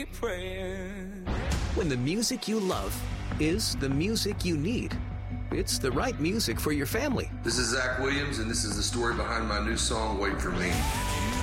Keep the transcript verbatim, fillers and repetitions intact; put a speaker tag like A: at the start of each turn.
A: keep praying.
B: When the music you love is the music you need, it's the right music for your family.
C: This is Zach Williams, and this is the story behind my new song, Wait For Me.